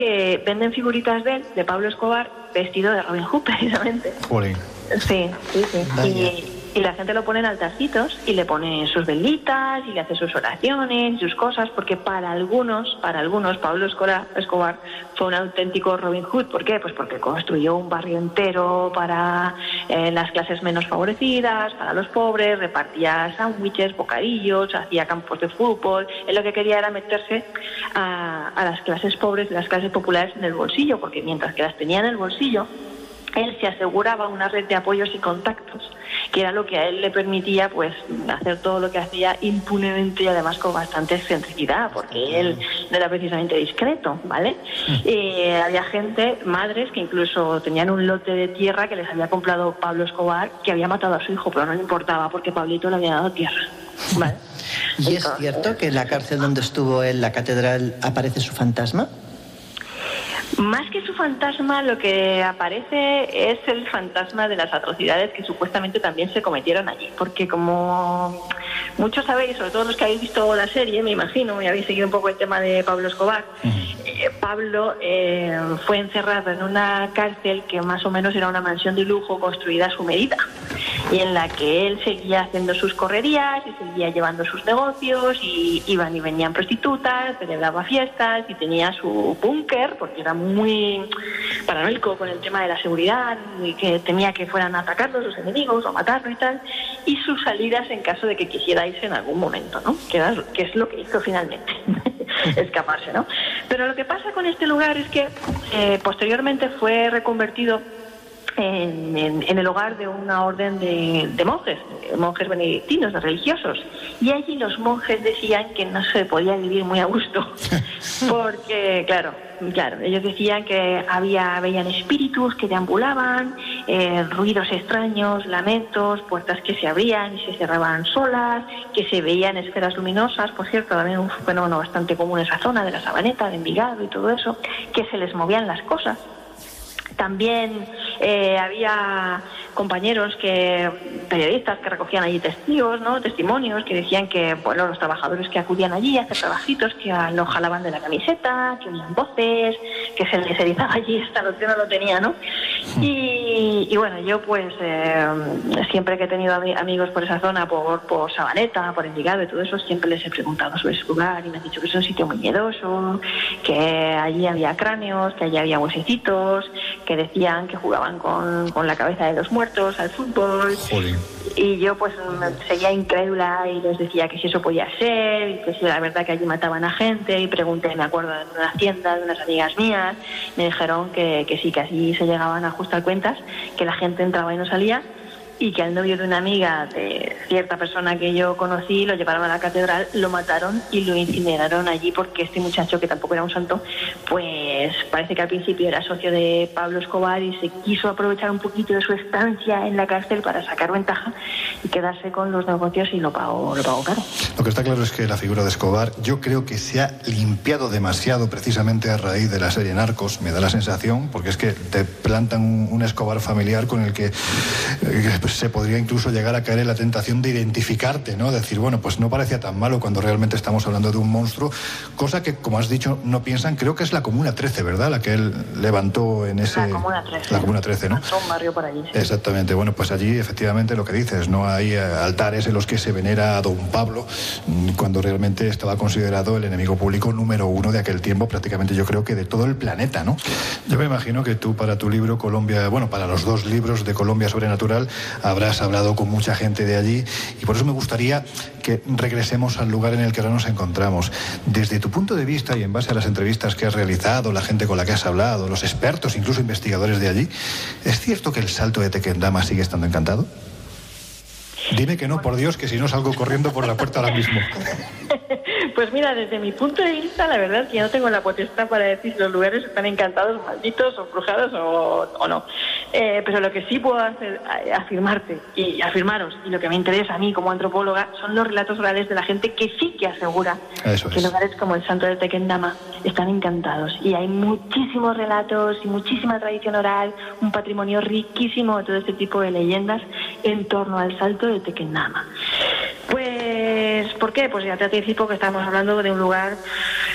que venden figuritas de Pablo Escobar, vestido de Robin Hood, precisamente. Jolín. Sí. Y la gente lo pone en altarcitos y le pone sus velitas y le hace sus oraciones, sus cosas, porque para algunos, Pablo Escobar fue un auténtico Robin Hood. ¿Por qué? Pues porque construyó un barrio entero para las clases menos favorecidas, para los pobres, repartía sándwiches, bocadillos, hacía campos de fútbol. Él lo que quería era meterse a las clases pobres y las clases populares en el bolsillo, porque mientras que las tenía en el bolsillo, él se aseguraba una red de apoyos y contactos, que era lo que a él le permitía pues hacer todo lo que hacía impunemente y además con bastante excentricidad, porque él no era precisamente discreto, ¿vale? Había gente, madres, que incluso tenían un lote de tierra que les había comprado Pablo Escobar, que había matado a su hijo, pero no le importaba porque Pablito le había dado tierra, ¿vale? ¿Y es cierto que en la cárcel donde estuvo en la catedral aparece su fantasma? Más que su fantasma, lo que aparece es el fantasma de las atrocidades que supuestamente también se cometieron allí. Porque como muchos sabéis, sobre todo los que habéis visto la serie, me imagino, y habéis seguido un poco el tema de Pablo Escobar, Pablo fue encerrado en una cárcel que más o menos era una mansión de lujo construida a su medida, y en la que él seguía haciendo sus correrías y seguía llevando sus negocios, y iban y venían prostitutas, celebraba fiestas y tenía su búnker, porque era muy paranoico con el tema de la seguridad y que temía que fueran a atacarlo sus enemigos o a matarlo y tal, y sus salidas en caso de que quisiera irse en algún momento, ¿no? Que es lo que hizo finalmente. Escaparse, ¿no? Pero lo que pasa con este lugar es que posteriormente fue reconvertido en el hogar de una orden de monjes benedictinos, de religiosos, y allí los monjes decían que no se podía vivir muy a gusto, porque claro, ellos decían que veían espíritus que deambulaban, ruidos extraños, lamentos, puertas que se abrían y se cerraban solas, que se veían esferas luminosas, por cierto, también un fenómeno bastante común en esa zona de la Sabaneta, de Envigado y todo eso, que se les movían las cosas. También había compañeros periodistas que recogían allí testimonios que decían que los trabajadores que acudían allí a hacer trabajitos, que lo jalaban de la camiseta, que oían voces, que se les erizaba allí hasta lo que no lo tenía, ¿no? Y bueno, yo pues siempre que he tenido amigos por esa zona, por Sabaneta, por Envigado y todo eso, siempre les he preguntado sobre ese lugar y me han dicho que es un sitio muy miedoso, que allí había cráneos, que allí había huesecitos, que decían que jugaban con la cabeza de los muertos al fútbol. Jolín. Y yo pues seguía incrédula y les decía que si eso podía ser, y que si era verdad que allí mataban a gente, y pregunté, me acuerdo, de una tienda de unas amigas mías, me dijeron que sí, que así se llegaban a ajustar cuentas, que la gente entraba y no salía, y que al novio de una amiga de cierta persona que yo conocí lo llevaron a la catedral, lo mataron y lo incineraron allí, porque este muchacho, que tampoco era un santo, pues parece que al principio era socio de Pablo Escobar y se quiso aprovechar un poquito de su estancia en la cárcel para sacar ventaja y quedarse con los negocios, y lo pagó caro. Lo que está claro es que la figura de Escobar, yo creo que se ha limpiado demasiado precisamente a raíz de la serie Narcos, me da la sensación, porque es que te plantan un Escobar familiar con el que pues se podría incluso llegar a caer en la tentación de identificarte, ¿no? Decir, bueno, pues no parecía tan malo cuando realmente estamos hablando de un monstruo, cosa que, como has dicho, no piensan. Creo que es la Comuna 13, ¿verdad? La que él levantó en ese... La Comuna 13. La Comuna 13, ¿no? Un barrio por allí. Sí. Exactamente. Bueno, pues allí, efectivamente, lo que dices, no hay altares en los que se venera a don Pablo, cuando realmente estaba considerado el enemigo público número uno de aquel tiempo, prácticamente yo creo que de todo el planeta, ¿no? Yo me imagino que tú, para tu libro Colombia, bueno, para los dos libros de Colombia Sobrenatural, habrás hablado con mucha gente de allí, y por eso me gustaría que regresemos al lugar en el que ahora nos encontramos. Desde tu punto de vista y en base a las entrevistas que has realizado, la gente con la que has hablado, los expertos, incluso investigadores de allí, ¿es cierto que el Salto de Tequendama sigue estando encantado? Dime que no, por Dios, que si no salgo corriendo por la puerta ahora mismo. Pues mira, desde mi punto de vista, la verdad es que yo no tengo la potestad para decir si los lugares están encantados, malditos o embrujados o no. Pero lo que sí puedo hacer, afirmarte y afirmaros, y lo que me interesa a mí como antropóloga, son los relatos orales de la gente que sí que asegura que lugares como el Salto de Tequendama están encantados. Y hay muchísimos relatos y muchísima tradición oral, un patrimonio riquísimo de todo este tipo de leyendas en torno al Salto de Tequendama. Pues, ¿por qué? Pues ya te anticipo que estamos hablando de un lugar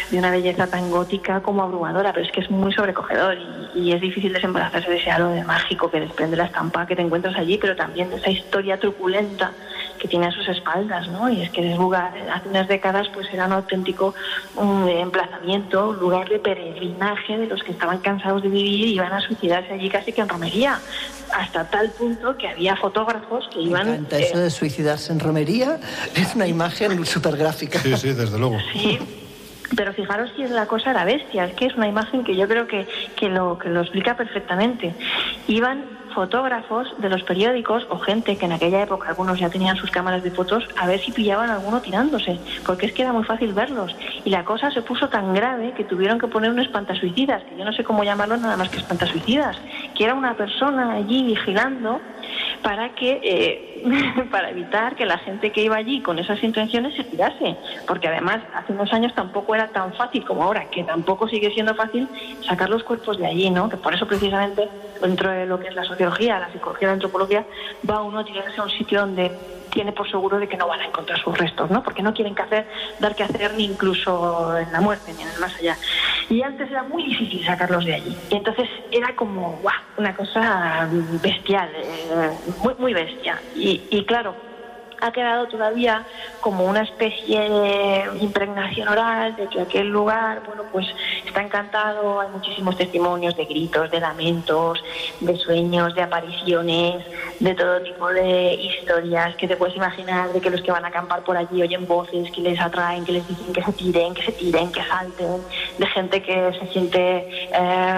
de una belleza tan gótica como abrumadora, pero es que es muy sobrecogedor y es difícil desembarazarse de ese halo de mágico que desprende la estampa que te encuentras allí, pero también de esa historia truculenta que tiene a sus espaldas, ¿no? Y es que ese lugar hace unas décadas pues era un auténtico emplazamiento, un lugar de peregrinaje de los que estaban cansados de vivir y iban a suicidarse allí casi que en romería, hasta tal punto que había fotógrafos que iban... Me encanta eso de suicidarse en romería, es una imagen súper gráfica. Sí, sí, desde luego. Sí. Pero fijaros si es la cosa la bestia, es que es una imagen que yo creo que lo explica perfectamente. Iban fotógrafos de los periódicos o gente que en aquella época algunos ya tenían sus cámaras de fotos a ver si pillaban a alguno tirándose, porque es que era muy fácil verlos. Y la cosa se puso tan grave que tuvieron que poner un espantasuicidas, que yo no sé cómo llamarlo nada más que espantasuicidas, que era una persona allí vigilando para que para evitar que la gente que iba allí con esas intenciones se tirase, porque además hace unos años tampoco era tan fácil como ahora, que tampoco sigue siendo fácil sacar los cuerpos de allí, ¿no? Que por eso precisamente dentro de lo que es la sociología, la psicología, la antropología, va uno a tirarse a un sitio donde tiene por seguro de que no van a encontrar sus restos, ¿no? Porque no quieren dar que hacer ni incluso en la muerte ni en el más allá. Y antes era muy difícil sacarlos de allí. Y entonces era como, ¡guau!, una cosa bestial, muy, muy bestia. Y claro, ha quedado todavía como una especie de impregnación oral de que aquel lugar, bueno, pues está encantado. Hay muchísimos testimonios de gritos, de lamentos, de sueños, de apariciones, de todo tipo de historias que te puedes imaginar, de que los que van a acampar por allí oyen voces que les atraen, que les dicen que se tiren, que salten, de gente que se siente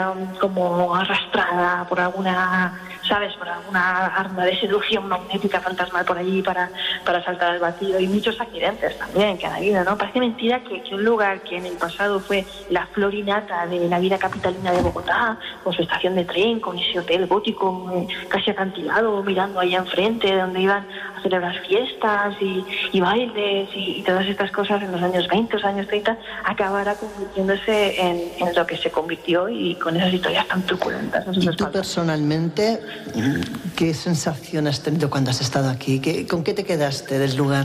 como arrastrada por alguna, ¿sabes?, por alguna arma de seducción magnética fantasmal por allí para saltar al vacío, y muchos accidentes también que han habido, ¿no? Parece mentira que un lugar que en el pasado fue la florinata de la vida capitalina de Bogotá, con su estación de tren, con ese hotel gótico casi acantilado, mirando allá enfrente, donde iban a celebrar fiestas y bailes y todas estas cosas en los años 20, los años 30, acabara convirtiéndose en lo que se convirtió, y con esas historias tan truculentas. ¿Y tú personalmente qué sensación has tenido cuando has estado aquí? ¿Con qué te quedaste del lugar?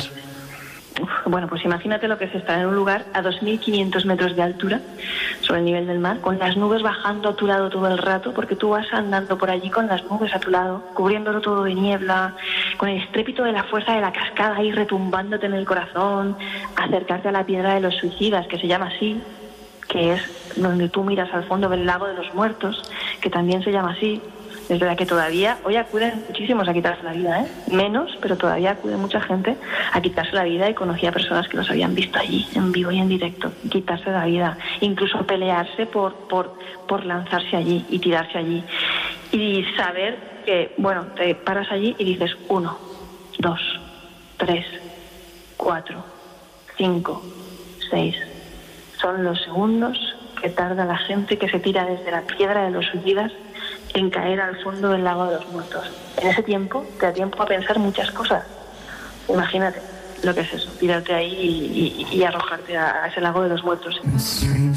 Bueno, pues imagínate lo que es estar en un lugar a 2.500 metros de altura sobre el nivel del mar, con las nubes bajando a tu lado todo el rato, porque tú vas andando por allí con las nubes a tu lado, cubriéndolo todo de niebla, con el estrépito de la fuerza de la cascada ahí retumbándote en el corazón, acercarte a la piedra de los suicidas, que se llama así, que es donde tú miras al fondo del lago de los muertos, que también se llama así. Es verdad que todavía hoy acuden muchísimos a quitarse la vida, ¿eh? Menos, pero todavía acude mucha gente a quitarse la vida, y conocí a personas que los habían visto allí, en vivo y en directo, quitarse la vida, incluso pelearse por lanzarse allí y tirarse allí. Y saber que, bueno, te paras allí y dices 1, 2, 3, 4, 5, 6. Son los segundos que tarda la gente que se tira desde la piedra de los suicidas en caer al fondo del lago de los muertos. En ese tiempo te da tiempo a pensar muchas cosas. Imagínate lo que es eso, tirarte ahí y arrojarte a ese lago de los muertos.